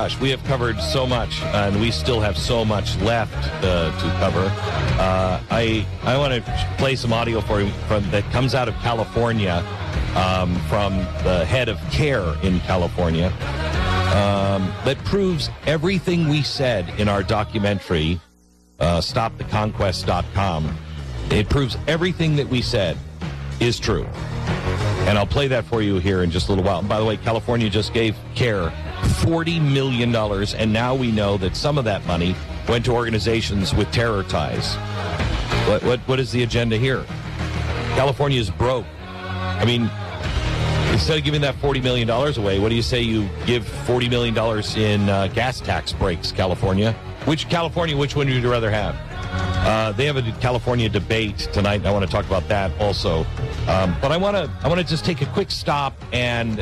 gosh, we have covered so much, and we still have so much left to cover. I want to play some audio for you that comes out of California, from the head of CARE in California, that proves everything we said in our documentary, StopTheConquest.com. It proves everything that we said is true. And I'll play that for you here in just a little while. And by the way, California just gave CARE $40 million, and now we know that some of that money went to organizations with terror ties. What is the agenda here? California is broke. I mean, instead of giving that $40 million away, what do you say you give $40 million in gas tax breaks, California? Which one would you rather have? They have a California debate tonight, and I want to talk about that also. But I want to just take a quick stop and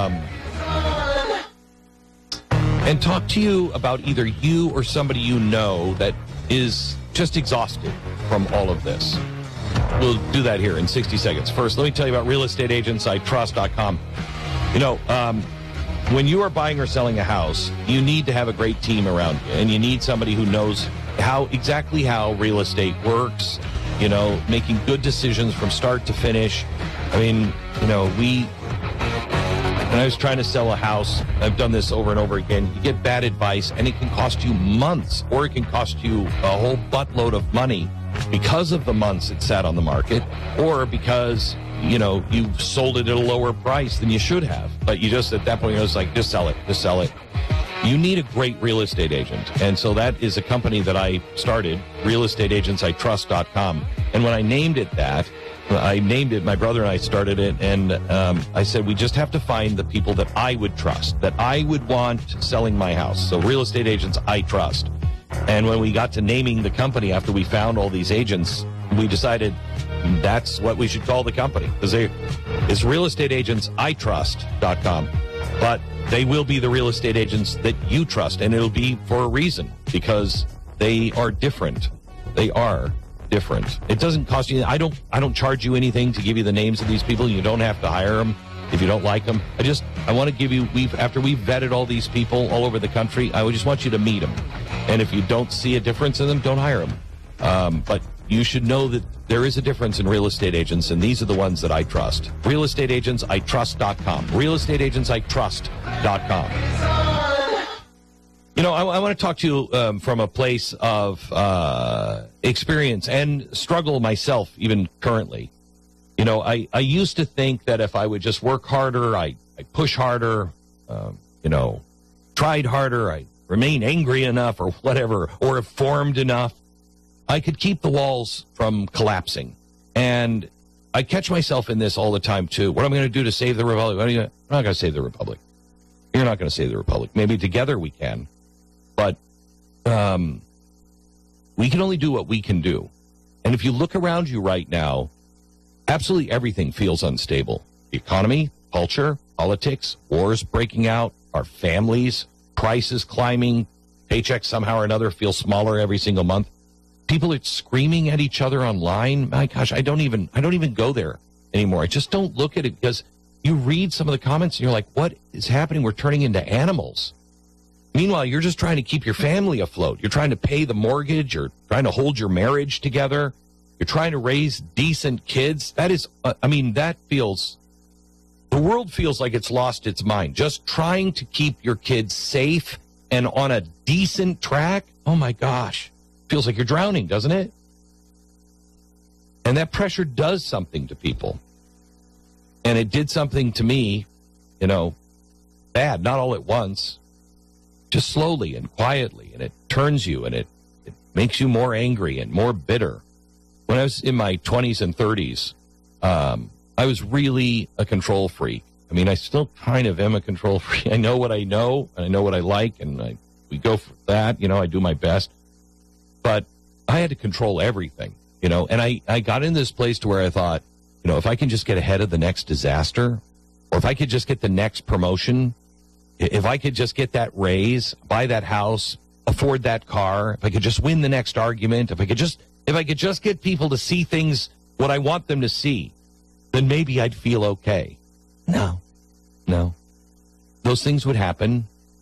talk to you about either you or somebody you know that is just exhausted from all of this. We'll do that here in 60 seconds. First, let me tell you about realestateagentsitrust.com. You know, when you are buying or selling a house, you need to have a great team around you, and you need somebody who knows exactly how real estate works, you know, making good decisions from start to finish. I mean, you know, when I was trying to sell a house, I've done this over and over again, you get bad advice, and it can cost you months, or it can cost you a whole buttload of money because of the months it sat on the market, or because, you know, you sold it at a lower price than you should have. But you just, at that point, it was like, just sell it. You need a great real estate agent. And so that is a company that I started, realestateagentsitrust.com. And when I named it that, my brother and I started it, and I said, we just have to find the people that I would trust, that I would want selling my house. So Real Estate Agents I Trust. And when we got to naming the company after we found all these agents, we decided that's what we should call the company. Because it's realestateagentsitrust.com. But they will be the real estate agents that you trust, and it'll be for a reason, because they are different. They are different. It doesn't cost you. I don't charge you anything to give you the names of these people. You don't have to hire them if you don't like them. I want to give you. After we've vetted all these people all over the country, I just want you to meet them. And if you don't see a difference in them, don't hire them. But you should know that there is a difference in real estate agents, and these are the ones that I trust. realestateagentsitrust.com. realestateagentsitrust.com. You know, I want to talk to you from a place of experience and struggle myself, even currently. You know, I used to think that if I would just work harder, I push harder, you know, tried harder, I remain angry enough or whatever, or have formed enough, I could keep the walls from collapsing. And I catch myself in this all the time, too. What am I going to do to save the Republic? I'm not going to save the Republic. You're not going to save the Republic. Maybe together we can. But we can only do what we can do. And if you look around you right now, absolutely everything feels unstable. The economy, culture, politics, wars breaking out, our families, prices climbing, paychecks somehow or another feel smaller every single month. People are screaming at each other online. My gosh, I don't even go there anymore. I just don't look at it, because you read some of the comments and you're like, what is happening? We're turning into animals. Meanwhile, you're just trying to keep your family afloat. You're trying to pay the mortgage. You're trying to hold your marriage together. You're trying to raise decent kids. That is, the world feels like it's lost its mind. Just trying to keep your kids safe and on a decent track. Oh my gosh. Feels like you're drowning, doesn't it? And that pressure does something to people. And it did something to me, you know, bad, not all at once, just slowly and quietly. And it turns you, and it makes you more angry and more bitter. When I was in my 20s and 30s, I was really a control freak. I mean, I still kind of am a control freak. I know what I know, and I know what I like, and we go for that. You know, I do my best. But I had to control everything, you know, and I got in this place to where I thought, you know, if I can just get ahead of the next disaster, or if I could just get the next promotion, if I could just get that raise, buy that house, afford that car, if I could just win the next argument, if I could just get people to see things what I want them to see, then maybe I'd feel okay. No. Those things would happen,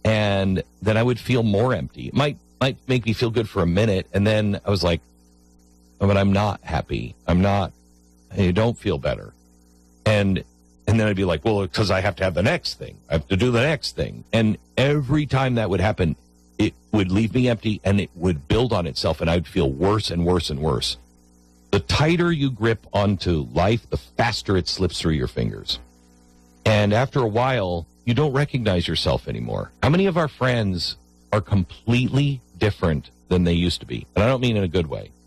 And then I would feel more empty. It might make me feel good for a minute. And then I was like, oh, but I'm not happy. I don't feel better. And then I'd be like, well, because I have to have the next thing. I have to do the next thing. And every time that would happen, it would leave me empty and it would build on itself and I'd feel worse and worse and worse. The tighter you grip onto life, the faster it slips through your fingers. And after a while, you don't recognize yourself anymore. How many of our friends are completely different than they used to be? And I don't mean in a good way.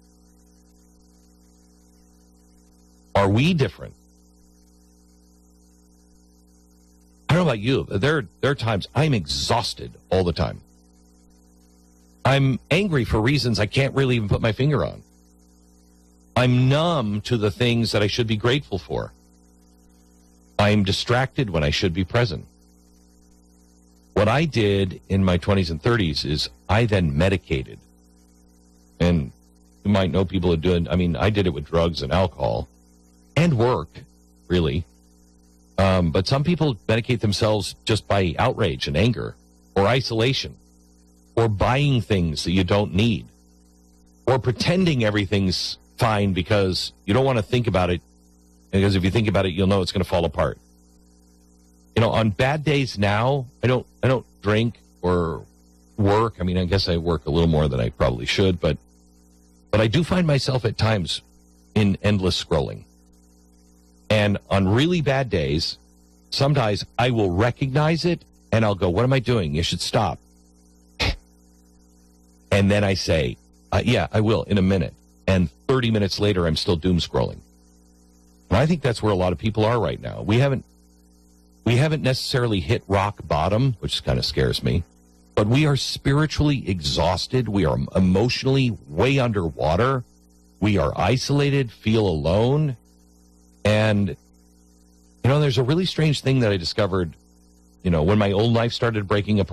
Are we different? I don't know about you. There are times I'm exhausted all the time. I'm angry for reasons I can't really even put my finger on. I'm numb to the things that I should be grateful for. I'm distracted when I should be present. What I did in my 20s and 30s is I then medicated. And you might know people who do it. I mean, I did it with drugs and alcohol and work, really. But some people medicate themselves just by outrage and anger or isolation or buying things that you don't need or pretending everything's fine because you don't want to think about it, because if you think about it, you'll know it's going to fall apart. You know, on bad days now, I don't drink or work. I mean, I guess I work a little more than I probably should, but I do find myself at times in endless scrolling. And on really bad days, sometimes I will recognize it and I'll go, what am I doing? You should stop. And then I say, yeah, I will in a minute. And 30 minutes later, I'm still doom scrolling. And I think that's where a lot of people are right now. We haven't necessarily hit rock bottom, which kind of scares me, but we are spiritually exhausted. We are emotionally way underwater. We are isolated, feel alone. And, you know, there's a really strange thing that I discovered, you know, when my old life started breaking apart.